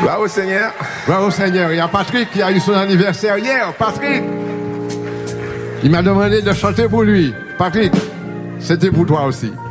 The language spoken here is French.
Gloire au Seigneur. Gloire au Seigneur. Il y a Patrick qui a eu son anniversaire hier. Patrick, il m'a demandé de chanter pour lui. Patrick, c'était pour toi aussi.